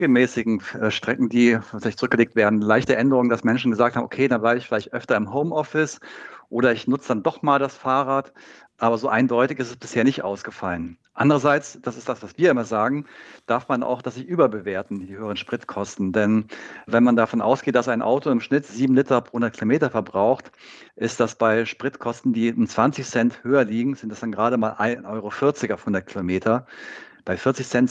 regelmäßigen Strecken, die vielleicht zurückgelegt werden, leichte Änderungen, dass Menschen gesagt haben, okay, dann bleibe ich vielleicht öfter im Homeoffice oder ich nutze dann doch mal das Fahrrad. Aber so eindeutig ist es bisher nicht ausgefallen. Andererseits, das ist das, was wir immer sagen, darf man auch das nicht überbewerten, die höheren Spritkosten. Denn wenn man davon ausgeht, dass ein Auto im Schnitt 7 Liter pro 100 Kilometer verbraucht, ist das bei Spritkosten, die um 20 Cent höher liegen, sind das dann gerade mal 1,40 Euro auf 100 Kilometer. Bei 40 Cent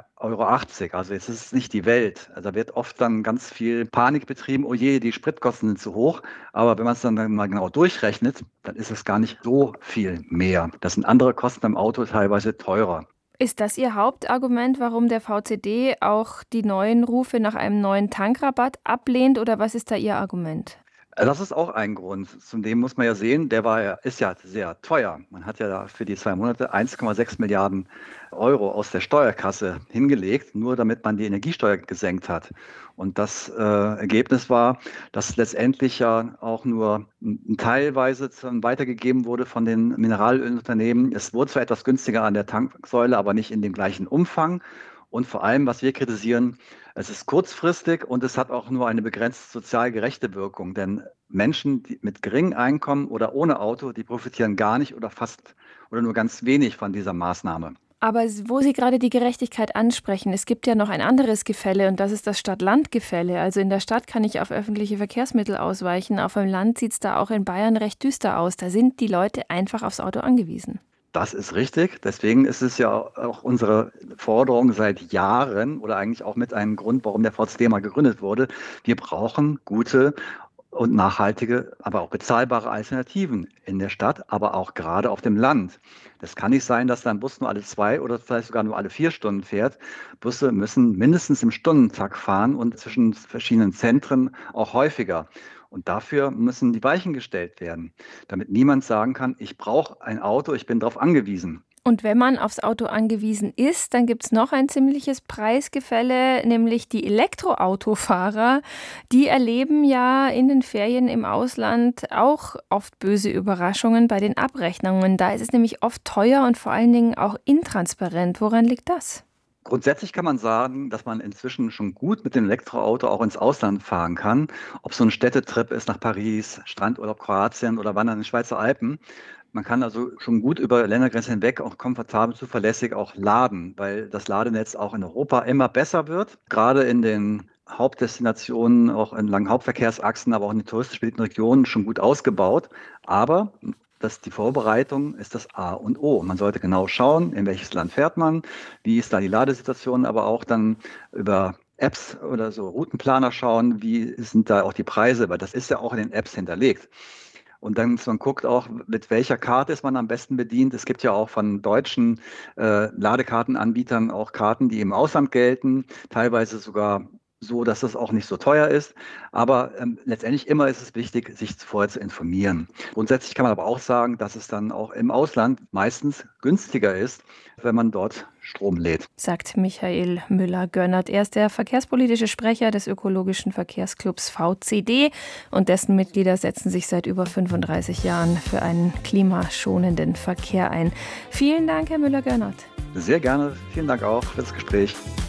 2,80 Euro. Also jetzt ist es nicht die Welt. Also da wird oft dann ganz viel Panik betrieben. Oh je, die Spritkosten sind zu hoch. Aber wenn man es dann mal genau durchrechnet, dann ist es gar nicht so viel mehr. Das sind andere Kosten beim Auto teilweise teurer. Ist das Ihr Hauptargument, warum der VCD auch die neuen Rufe nach einem neuen Tankrabatt ablehnt, oder was ist da Ihr Argument? Das ist auch ein Grund. Zudem muss man ja sehen, ist ja sehr teuer. Man hat ja da für die 2 Monate 1,6 Milliarden Euro aus der Steuerkasse hingelegt, nur damit man die Energiesteuer gesenkt hat. Und das Ergebnis war, dass letztendlich ja auch nur teilweise weitergegeben wurde von den Mineralölunternehmen. Es wurde zwar etwas günstiger an der Tanksäule, aber nicht in dem gleichen Umfang. Und vor allem, was wir kritisieren, es ist kurzfristig und es hat auch nur eine begrenzt sozial gerechte Wirkung. Denn Menschen die mit geringem Einkommen oder ohne Auto, die profitieren gar nicht oder fast oder nur ganz wenig von dieser Maßnahme. Aber wo Sie gerade die Gerechtigkeit ansprechen, es gibt ja noch ein anderes Gefälle und das ist das Stadt-Land-Gefälle. Also in der Stadt kann ich auf öffentliche Verkehrsmittel ausweichen, auf dem Land sieht es da auch in Bayern recht düster aus. Da sind die Leute einfach aufs Auto angewiesen. Das ist richtig. Deswegen ist es ja auch unsere Forderung seit Jahren oder eigentlich auch mit einem Grund, warum der VCD mal gegründet wurde. Wir brauchen gute und nachhaltige, aber auch bezahlbare Alternativen in der Stadt, aber auch gerade auf dem Land. Das kann nicht sein, dass da ein Bus nur alle 2 oder vielleicht sogar nur alle 4 Stunden fährt. Busse müssen mindestens im Stundentakt fahren und zwischen verschiedenen Zentren auch häufiger. Und dafür müssen die Weichen gestellt werden, damit niemand sagen kann, ich brauche ein Auto, ich bin darauf angewiesen. Und wenn man aufs Auto angewiesen ist, dann gibt es noch ein ziemliches Preisgefälle, nämlich die Elektroautofahrer. Die erleben ja in den Ferien im Ausland auch oft böse Überraschungen bei den Abrechnungen. Da ist es nämlich oft teuer und vor allen Dingen auch intransparent. Woran liegt das? Grundsätzlich kann man sagen, dass man inzwischen schon gut mit dem Elektroauto auch ins Ausland fahren kann. Ob so ein Städtetrip ist nach Paris, Strandurlaub Kroatien oder Wandern in den Schweizer Alpen. Man kann also schon gut über Ländergrenzen hinweg auch komfortabel, zuverlässig auch laden, weil das Ladenetz auch in Europa immer besser wird. Gerade in den Hauptdestinationen, auch entlang Hauptverkehrsachsen, aber auch in den touristisch beliebten Regionen schon gut ausgebaut. Aber die Vorbereitung ist das A und O. Man sollte genau schauen, in welches Land fährt man, wie ist da die Ladesituation, aber auch dann über Apps oder so Routenplaner schauen, wie sind da auch die Preise, weil das ist ja auch in den Apps hinterlegt. Und dann, man guckt auch, mit welcher Karte ist man am besten bedient. Es gibt ja auch von deutschen Ladekartenanbietern auch Karten, die im Ausland gelten, teilweise sogar so, dass das auch nicht so teuer ist. Aber letztendlich immer ist es wichtig, sich vorher zu informieren. Grundsätzlich kann man aber auch sagen, dass es dann auch im Ausland meistens günstiger ist, wenn man dort Strom lädt. Sagt Michael Müller-Gönnert. Er ist der verkehrspolitische Sprecher des ökologischen Verkehrsclubs VCD und dessen Mitglieder setzen sich seit über 35 Jahren für einen klimaschonenden Verkehr ein. Vielen Dank, Herr Müller-Gönnert. Sehr gerne. Vielen Dank auch für das Gespräch.